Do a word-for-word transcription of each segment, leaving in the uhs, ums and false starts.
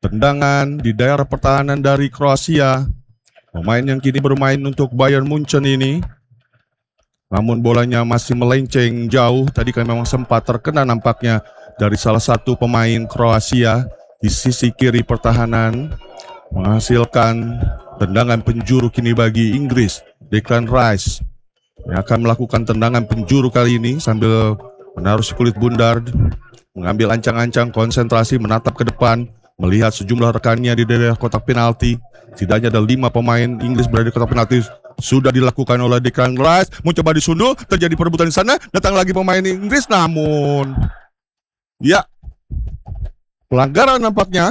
tendangan di daerah pertahanan dari Kroasia. Pemain yang kini bermain untuk Bayern Munchen ini. Namun bolanya masih melenceng jauh. Tadi kan memang sempat terkena nampaknya dari salah satu pemain Kroasia di sisi kiri pertahanan. Menghasilkan tendangan penjuru kini bagi Inggris. Declan Rice yang akan melakukan tendangan penjuru kali ini sambil menaruh si kulit bundar, mengambil ancang-ancang, konsentrasi, menatap ke depan, melihat sejumlah rekannya di daerah kotak penalti. Setidaknya ada lima pemain Inggris berada di kotak penalti. Sudah dilakukan oleh Declan Rice, mau coba disundul, terjadi perebutan di sana, datang lagi pemain Inggris, namun ya pelanggaran nampaknya.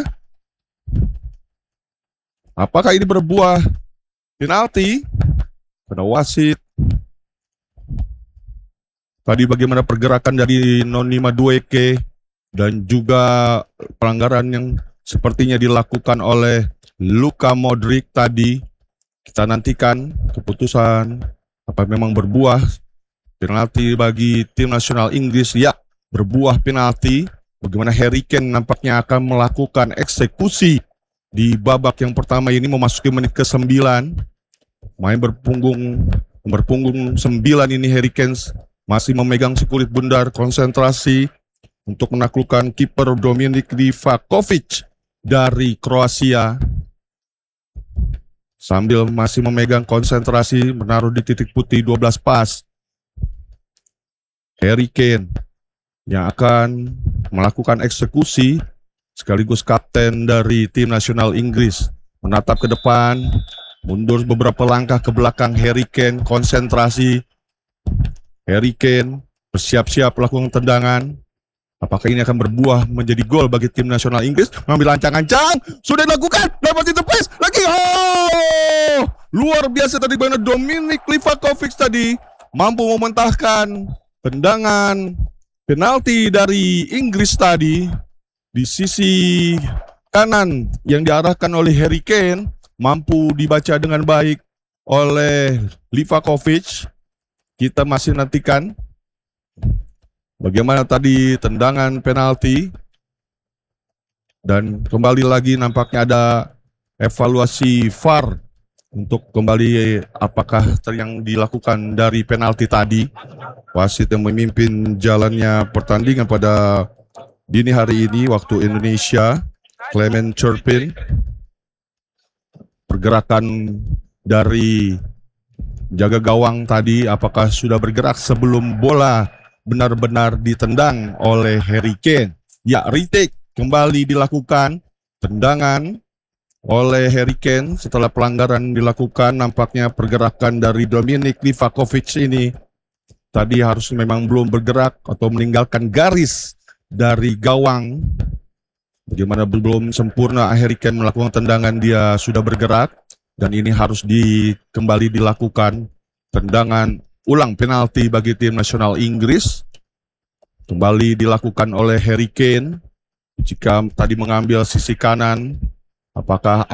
Apakah ini berbuah penalti? Pada wasit. Tadi bagaimana pergerakan dari Noni Madueke dan juga pelanggaran yang sepertinya dilakukan oleh Luka Modric tadi. Kita nantikan keputusan apa memang berbuah penalti bagi tim nasional Inggris. Ya, berbuah penalti. Bagaimana Harry Kane nampaknya akan melakukan eksekusi di babak yang pertama ini memasuki menit ke sembilan. Main berpunggung berpunggung sembilan ini Harry Kane masih memegang si kulit bundar, konsentrasi untuk menaklukkan kiper Dominik Livakovic dari Kroasia. Sambil masih memegang konsentrasi, menaruh di titik putih dua belas pas. Harry Kane yang akan melakukan eksekusi sekaligus kapten dari tim nasional Inggris. Menatap ke depan, mundur beberapa langkah ke belakang Harry Kane, konsentrasi. Harry Kane bersiap-siap melakukan tendangan. Apakah ini akan berbuah menjadi gol bagi tim nasional Inggris? Mengambil ancang-ancang, sudah dilakukan, dapat ditepis, lagi, oh! Luar biasa tadi bagaimana Dominik Livakovic tadi mampu mementahkan tendangan penalti dari Inggris tadi di sisi kanan yang diarahkan oleh Harry Kane, mampu dibaca dengan baik oleh Livakovic. Kita masih nantikan bagaimana tadi tendangan penalti. Dan kembali lagi nampaknya ada evaluasi V A R untuk kembali apakah yang dilakukan dari penalti tadi. Wasit yang memimpin jalannya pertandingan pada dini hari ini waktu Indonesia, Clement Turpin. Pergerakan dari jaga gawang tadi apakah sudah bergerak sebelum bola benar-benar ditendang oleh Harry Kane. Ya, retake kembali dilakukan, tendangan oleh Harry Kane setelah pelanggaran dilakukan. Nampaknya pergerakan dari Dominik Livakovic ini tadi harus memang belum bergerak atau meninggalkan garis dari gawang. Bagaimana belum sempurna Harry Kane melakukan tendangan, dia sudah bergerak dan ini harus di, kembali dilakukan tendangan ulang penalti bagi tim nasional Inggris. Kembali dilakukan oleh Harry Kane. Jika tadi mengambil sisi kanan, apakah